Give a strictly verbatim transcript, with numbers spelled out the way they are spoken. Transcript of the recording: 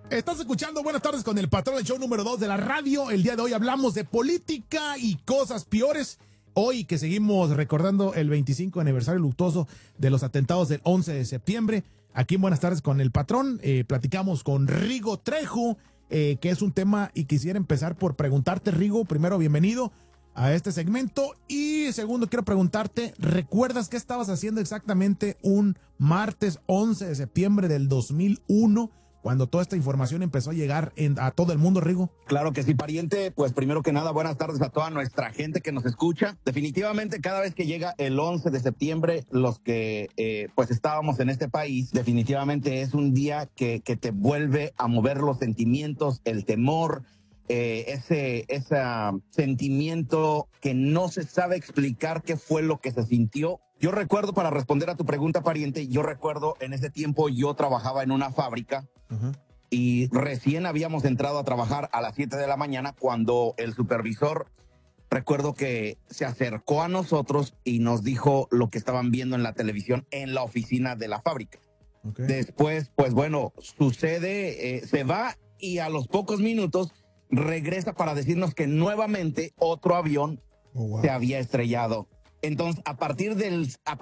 Estás escuchando Buenas tardes con el patrón del show número dos de la radio. El día de hoy hablamos de política y cosas peores. Hoy que seguimos recordando el veinticinco aniversario luctuoso de los atentados del once de septiembre. Aquí en Buenas tardes con el patrón eh, platicamos con Rigo Trejo, eh, que es un tema, y quisiera empezar por preguntarte, Rigo, primero bienvenido a este segmento, y segundo quiero preguntarte, ¿recuerdas qué estabas haciendo exactamente un martes once de septiembre del dos mil uno? Cuando toda esta información empezó a llegar en, a todo el mundo, Rigo. Claro que sí, pariente. Pues primero que nada, buenas tardes a toda nuestra gente que nos escucha. Definitivamente, cada vez que llega el once de septiembre, los que eh, pues estábamos en este país, definitivamente es un día que, que te vuelve a mover los sentimientos, el temor, eh, ese, ese sentimiento que no se sabe explicar qué fue lo que se sintió. Yo recuerdo, para responder a tu pregunta, pariente, yo recuerdo en ese tiempo yo trabajaba en una fábrica. Uh-huh. Y recién habíamos entrado a trabajar a las siete de la mañana cuando el supervisor, recuerdo que se acercó a nosotros y nos dijo lo que estaban viendo en la televisión en la oficina de la fábrica. Okay. Después, pues bueno, sucede, eh, se va y a los pocos minutos regresa para decirnos que nuevamente otro avión oh, wow. se había estrellado. Entonces, a partir del... A